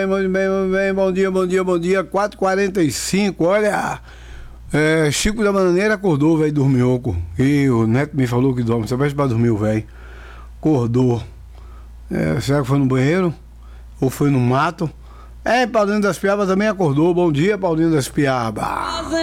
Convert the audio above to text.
Muito bem, bom dia, 4h45, olha, Chico da Bananeira acordou, velho, dormiu, e o Neto me falou que dorme, você vai para dormir, velho, acordou, será que foi no banheiro, ou foi no mato? Paulinho das Piabas também acordou, bom dia, Paulinho das Piabas.